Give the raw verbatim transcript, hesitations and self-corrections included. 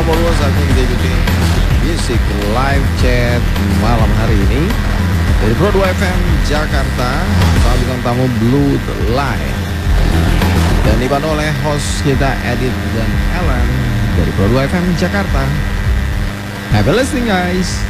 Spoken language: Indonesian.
koma dua saatnya kita ikuti Music Live Chat malam hari ini dari Pro dua F M Jakarta bersama bintang tamu Blood Light dan dibantu oleh host kita Edit dan Ellen dari Pro dua F M Jakarta. Have a listening guys.